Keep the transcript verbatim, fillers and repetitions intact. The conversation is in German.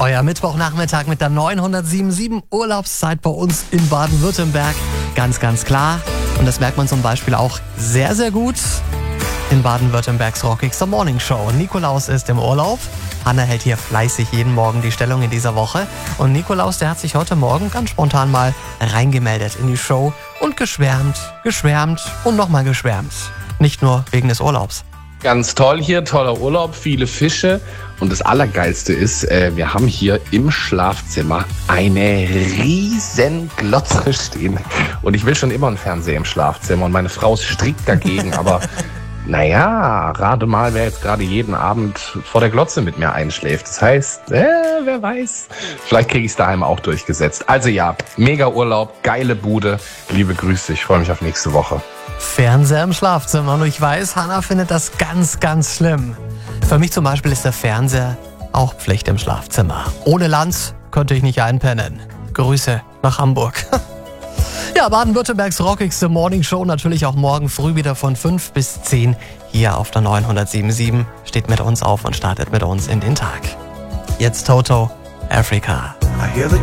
Euer Mittwochnachmittag mit der neunhundertsiebenundsiebzig Urlaubszeit bei uns in Baden-Württemberg. Ganz, ganz klar. Und das merkt man zum Beispiel auch sehr, sehr gut in Baden-Württembergs rockigster Morning Show. Nikolaus ist im Urlaub. Hanna hält hier fleißig jeden Morgen die Stellung in dieser Woche. Und Nikolaus, der hat sich heute Morgen ganz spontan mal reingemeldet in die Show und geschwärmt, geschwärmt und nochmal geschwärmt. Nicht nur wegen des Urlaubs. Ganz toll hier, toller Urlaub, viele Fische. Und das Allergeilste ist, äh, wir haben hier im Schlafzimmer eine riesen Glotze stehen. Und ich will schon immer einen Fernseher im Schlafzimmer. Und meine Frau ist strikt dagegen, aber naja, rate mal, wer jetzt gerade jeden Abend vor der Glotze mit mir einschläft. Das heißt, äh, wer weiß, vielleicht kriege ich es daheim auch durchgesetzt. Also ja, mega Urlaub, geile Bude. Liebe Grüße, ich freue mich auf nächste Woche. Fernseher im Schlafzimmer. Und ich weiß, Hanna findet das ganz, ganz schlimm. Für mich zum Beispiel ist der Fernseher auch Pflicht im Schlafzimmer. Ohne Lanz könnte ich nicht einpennen. Grüße nach Hamburg. Ja, Baden-Württembergs rockigste Morning Show natürlich auch morgen früh wieder von fünf bis zehn hier auf der neunhundertsiebenundsiebzig. Steht mit uns auf und startet mit uns in den Tag. Jetzt Toto, Africa. I hear the